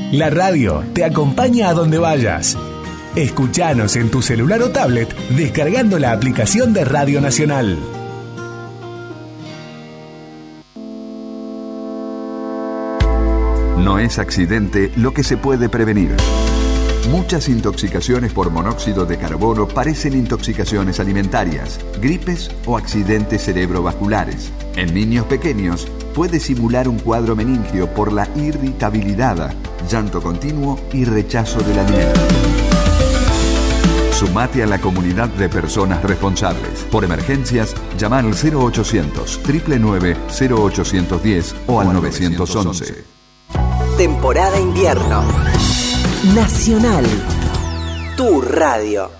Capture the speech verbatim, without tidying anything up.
La radio te acompaña a donde vayas. Escuchanos en tu celular o tablet descargando la aplicación de Radio Nacional. No es accidente lo que se puede prevenir. Muchas intoxicaciones por monóxido de carbono parecen intoxicaciones alimentarias, gripes o accidentes cerebrovasculares. En niños pequeños puede simular un cuadro meningio por la irritabilidad, llanto continuo y rechazo del alimento. Sumate a la comunidad de personas responsables. Por emergencias, llama al cero ochocientos, nueve nueve nueve, cero ochocientos diez o al novecientos once. Temporada invierno. Nacional. Tu radio.